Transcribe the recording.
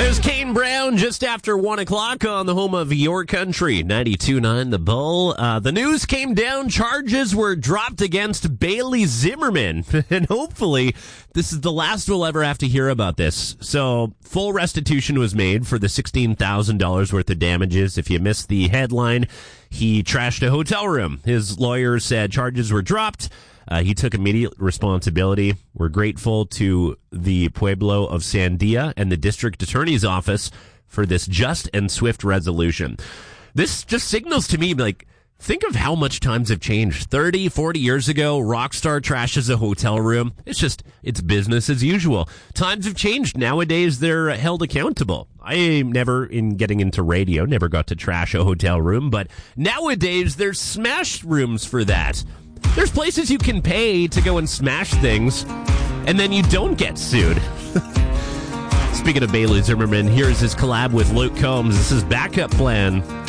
There's Kane Brown just after 1 o'clock on the home of your country, 92.9 The Bull. The news came down. Charges were dropped against Bailey Zimmerman. And hopefully this is the last we'll ever have to hear about this. So full restitution was made for the $16,000 worth of damages. If you missed the headline, he trashed a hotel room. His lawyer said charges were dropped. He took immediate responsibility. We're grateful to the Pueblo of Sandia and the district attorney's office for this just and swift resolution. This just signals to me, like, think of how much times have changed. 30, 40 years ago, Rockstar trashes a hotel room. It's business as usual. Times have changed. Nowadays, they're held accountable. I never, in getting into radio, never got to trash a hotel room, but nowadays, there's smash rooms for that. There's places you can pay to go and smash things, and then you don't get sued. Speaking of Bailey Zimmerman, here's his collab with Luke Combs. This is Backup Plan.